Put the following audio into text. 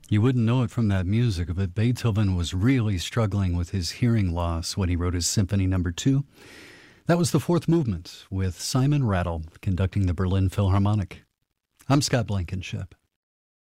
You wouldn't know it from that music, but Beethoven was really struggling with his hearing loss when he wrote his Symphony No. 2. That was the fourth movement, with Simon Rattle conducting the Berlin Philharmonic. I'm Scott Blankenship.